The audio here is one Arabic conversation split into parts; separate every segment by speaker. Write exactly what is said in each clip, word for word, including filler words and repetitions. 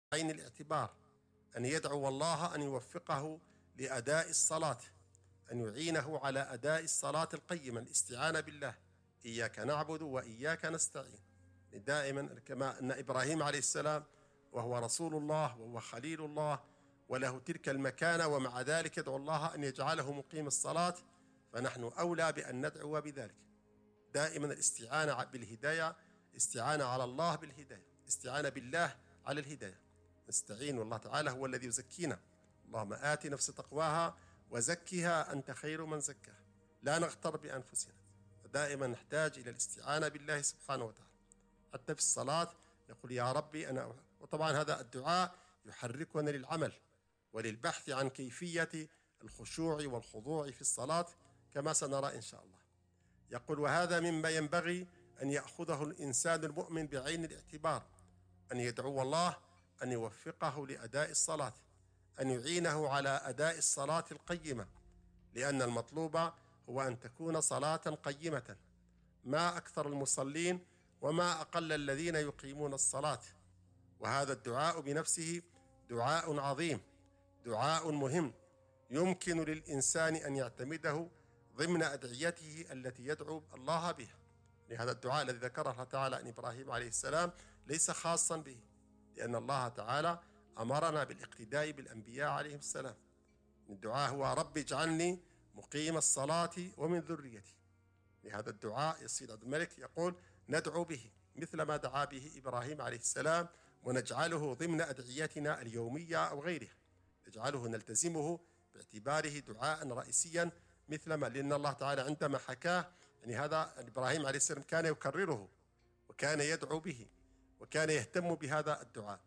Speaker 1: عين الاعتبار أن يدعو الله أن يوفقه لأداء الصلاة، أن يعينه على أداء الصلاة القيمة، الاستعانة بالله، إياك نعبد وإياك نستعين. دائما كما أن إبراهيم عليه السلام وهو رسول الله وهو خليل الله وله تلك المكانة، ومع ذلك يدعو الله أن يجعله مقيم الصلاة، فنحن أولى بأن ندعو بذلك. دائما الاستعانة بالهداية، استعانة على الله بالهداية، استعانة بالله على الهداية، نستعين والله تعالى هو الذي يزكينا. اللهم آت نفس تقواها وزكها أنت خير من زكاها، لا نغتر بأنفسنا. دائما نحتاج إلى الاستعانة بالله سبحانه وتعالى، حتى في الصلاة نقول يا ربي أنا. وطبعا هذا الدعاء يحركنا للعمل وللبحث عن كيفية الخشوع والخضوع في الصلاة كما سنرى إن شاء الله. يقول وهذا مما ينبغي أن يأخذه الإنسان المؤمن بعين الاعتبار، أن يدعو الله أن يوفقه لأداء الصلاة، أن يعينه على أداء الصلاة القيمة، لأن المطلوب هو أن تكون صلاة قيمة. ما أكثر المصلين وما أقل الذين يقيمون الصلاة. وهذا الدعاء بنفسه دعاء عظيم، دعاء مهم، يمكن للإنسان أن يعتمده ضمن أدعيته التي يدعو الله بها. لهذا الدعاء الذي ذكره الله تعالى عن إبراهيم عليه السلام ليس خاصا به، لأن الله تعالى أمرنا بالاقتداء بالأنبياء عليهم السلام. الدعاء هو رب اجعلني مقيم الصلاة ومن ذريتي. لهذا الدعاء السيد عبد الملك يقول ندعو به مثل ما دعا به إبراهيم عليه السلام، ونجعله ضمن أدعيتنا اليومية أو غيرها، نجعله نلتزمه باعتباره دعاء رئيسيا، مثل ما لأن الله تعالى عندما حكاه يعني هذا إبراهيم عليه السلام كان يكرره وكان يدعو به وكان يهتم بهذا الدعاء.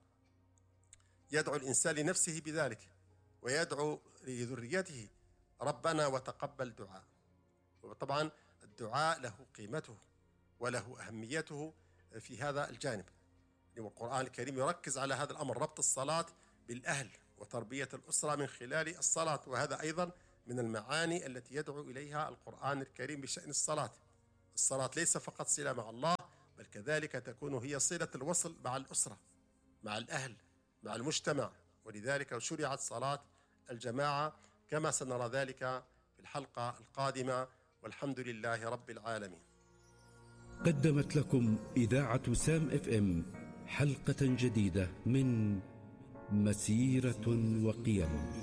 Speaker 1: يدعو الإنسان لنفسه بذلك ويدعو لذريته ربنا وتقبل دعاء. وطبعا الدعاء له قيمته وله أهميته في هذا الجانب، والقرآن الكريم يركز على هذا الأمر، ربط الصلاة بالأهل وتربية الأسرة من خلال الصلاة. وهذا أيضا من المعاني التي يدعو إليها القرآن الكريم بشأن الصلاة. الصلاة ليس فقط صلة مع الله، بل كذلك تكون هي صلة الوصل مع الأسرة، مع الأهل، مع المجتمع. ولذلك شرعت صلاة الجماعة كما سنرى ذلك في الحلقة القادمة، والحمد لله رب العالمين.
Speaker 2: قدمت لكم إذاعة سام اف ام حلقة جديدة من مسيرة وقيم.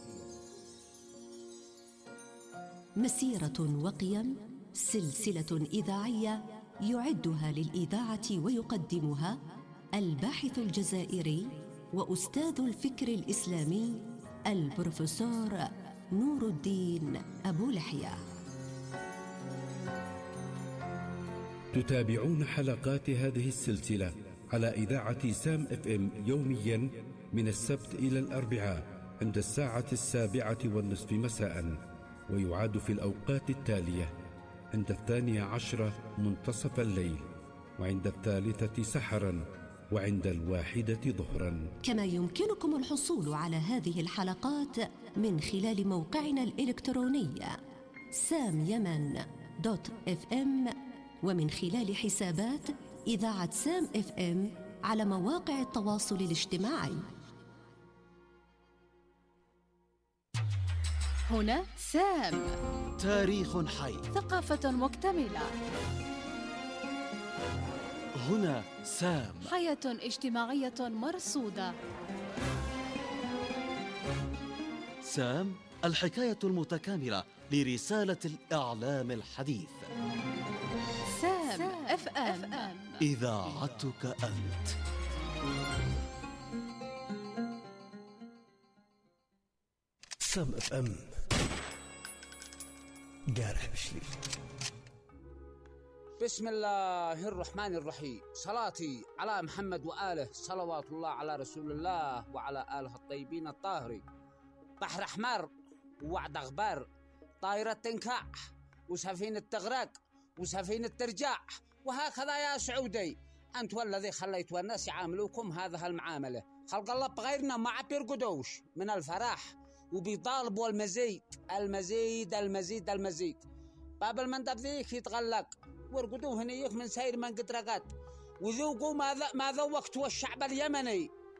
Speaker 3: مسيرة وقيم سلسلة إذاعية يعدها للإذاعة ويقدمها الباحث الجزائري وأستاذ الفكر الإسلامي البروفيسور نور الدين أبو لحية.
Speaker 2: تتابعون حلقات هذه السلسلة على إذاعة سام اف ام يوميا من السبت إلى الأربعاء عند الساعة السابعة والنصف مساء، ويعاد في الأوقات التالية: عند الثانية عشرة منتصف الليل، وعند الثالثة سحرا، وعند الواحدة ظهرا.
Speaker 3: كما يمكنكم الحصول على هذه الحلقات من خلال موقعنا الإلكتروني سام يمن دوت اف ام، ومن خلال حسابات إذاعة سام اف ام على مواقع التواصل الاجتماعي.
Speaker 4: هنا سام،
Speaker 5: تاريخ حي،
Speaker 4: ثقافة مكتملة.
Speaker 5: هنا سام،
Speaker 4: حياة اجتماعية مرصودة.
Speaker 5: سام، الحكاية المتكاملة لرسالة الإعلام الحديث.
Speaker 4: سام اف ام،
Speaker 5: إذاعتك أنت.
Speaker 6: سام اف ام قارح بشلي.
Speaker 7: بسم الله الرحمن الرحيم، صلاتي على محمد وآله، صلوات الله على رسول الله وعلى آله الطيبين الطاهرين. بحر أحمر ووعد أخبار، طائرة تنكح وسفينة تغرق وسفينة ترجع، وهكذا يا سعودي أنت والذي خليت الناس يعاملوكم هذا المعاملة. خلق الله بغيرنا ما عاد يرقدوش من الفرح وبيطالبوا المزيد المزيد المزيد المزيد. باب المندب ذيك يتغلق وارقدوه هنيك من سير من قد رقد، وذوقوا ما, ما ذوقت والشعب اليمني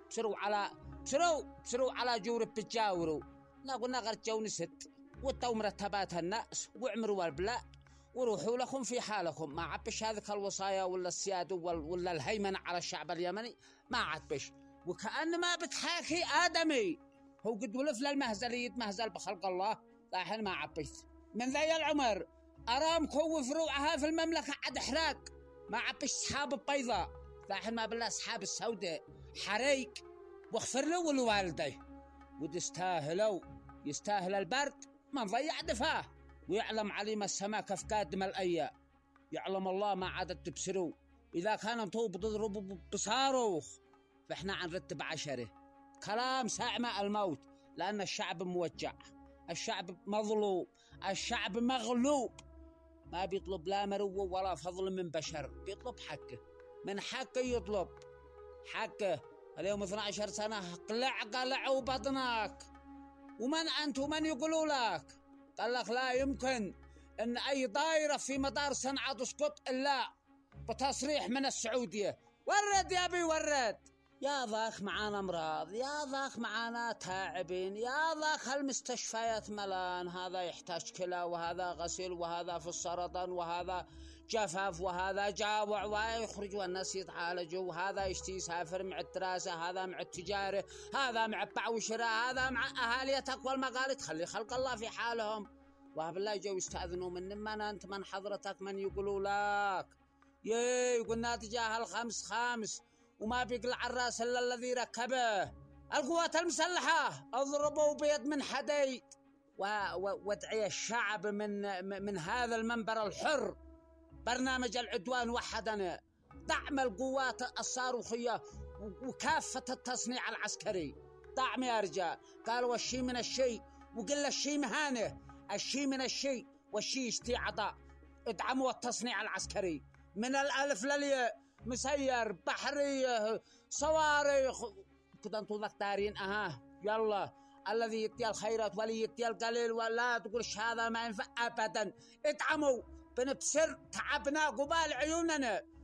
Speaker 7: بسروا على بسروا بسروا على جور بتجاوروا. لا قلنا غير تجوني ست وتو مرتبات الناس وعمروا البلاء وروحوا لكم في حالكم. ما عبش هذه الوصايا ولا السيادة ولا الهيمنة على الشعب اليمني، ما عبش. وكأن ما بتحاكي آدمي، هو قد ولف للمهزلية مهزل بخلق الله. طاحن ما عبيت من ذي العمر أرامكو وفروعها في المملكة عد إحراق، ما عبش أصحاب البيضاء. طاحن ما بالله أصحاب السوداء حريق واغفر له والوالديه. ودستاهلوا يستاهل البرد ما نضيع دفاه. ويعلم عليم السماء كف قادم الأيام، يعلم الله ما عادت تبصروا. إذا كان انتو بتضربوا بصاروخ فإحنا عنرتب عشره. كلام ساعمة الموت، لأن الشعب موجع، الشعب مظلوم، الشعب مغلوب. ما بيطلب لا مروه ولا فضل من بشر، بيطلب حقه. من حقه يطلب حقه. اليوم اثنتي عشرة سنة قلع قلعوا بطنك. ومن أنت ومن يقولوا لك؟ قال لك لا يمكن أن أي طائرة في مطار صنعاء تسقط إلا بتصريح من السعودية. ورد يا أبي ورد. يا ذاك معانا امراض، يا ذاك معانا تاعبين، يا ذاك المستشفيات ملان. هذا يحتاج كلى وهذا غسيل وهذا في السرطان وهذا جفاف وهذا جاوع ويخرجوا الناس يتعالجوا. وهذا يشتي يسافر مع الدراسة، هذا مع التجارة، هذا مع البيع والشراء، هذا مع أهالي تقوى المقالة. تخلي خلق الله في حالهم. وبالله يجوا يستأذنوا من من أنت من حضرتك من يقولوا لك يي قلنا تجاه الخمس خامس وما بيقلع الراس إلا الذي ركبه. القوات المسلحة اضربوا بيد من حديد. وادعي الشعب من من هذا المنبر الحر برنامج العدوان وحدنا، دعم القوات الصاروخية وكافة التصنيع العسكري. دعم يا رجال. قالوا الشيء من الشيء وقل الشيء مهانه، الشيء من الشيء والشيء يشتي عطاء. ادعموا التصنيع العسكري من الألف للياء، مسير بحرية صواريخ كده. انتوا ذكتارين اها يلا. الذي يتي الخيرات ولي يتي القليل، ولا تقولش هذا ما ينفع ابدا. ادعموا بنبصر تعبنا قبال عيوننا.